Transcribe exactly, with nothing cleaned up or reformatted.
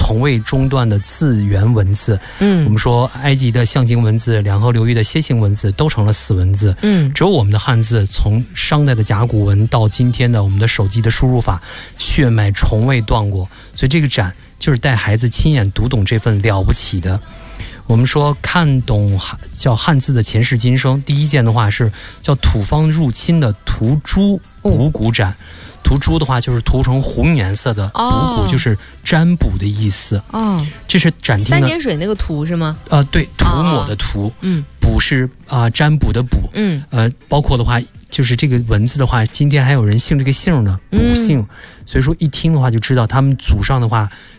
从未中断的字源文字。嗯，我们说埃及的象形文字、两河流域的楔形文字都成了死文字。嗯，只有我们的汉字从商代的甲骨文到今天的我们的手机的输入法，血脉从未断过。所以这个展就是带孩子亲眼读懂这份了不起的。我们说看懂叫汉字的前世今生，第一件的话是叫土方入侵的涂朱补骨展。涂朱的话就是涂成红颜色的，补骨就是占卜的意思。哦，这是展厅的三点水那个涂是吗？ 呃，对，涂抹的涂。嗯，卜是啊、呃，占卜的卜。嗯，呃，包括的话就是这个文字的话，今天还有人姓这个姓的卜姓，嗯、所以说一听的话就知道他们祖上的话